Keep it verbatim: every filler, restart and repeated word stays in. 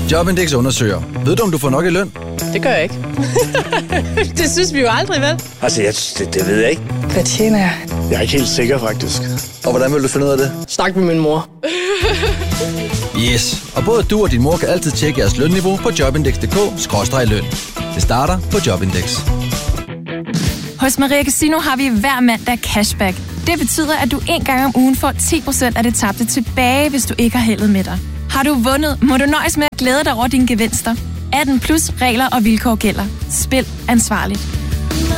Jobindex undersøger. Ved du, om du får nok i løn? Det gør jeg ikke. Det synes vi jo aldrig, vel? Altså, jeg, det, det ved jeg ikke. Hvad tjener jeg? Jeg er ikke helt sikker, faktisk. Og hvordan vil du finde ud af det? Snak med min mor. Yes, og både du og din mor kan altid tjekke jeres lønniveau på jobindex punktum d k skråstreg løn. Det starter på Jobindex. Hos Maria Casino har vi hver mandag cashback. Det betyder, at du en gang om ugen får ti procent af det tabte tilbage, hvis du ikke har heldet med dig. Har du vundet, må du nøjes med at glæde dig over dine gevinster. atten plus regler og vilkår gælder. Spil ansvarligt.